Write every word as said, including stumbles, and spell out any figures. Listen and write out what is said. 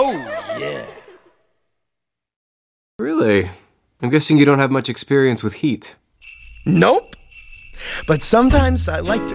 Oh, yeah. Really? I'm guessing you don't have much experience with heat. Nope. But sometimes I like to